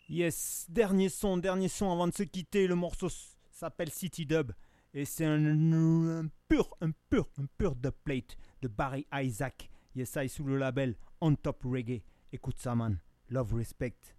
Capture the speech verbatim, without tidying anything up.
Yes, dernier son, dernier son avant de se quitter. Le morceau s- s'appelle City Dub. Et c'est un, un pur, un pur, un pur dubplate de Barry Isaac. Yes, I sous le label On Top Reggae. Écoute ça, man. Love, respect.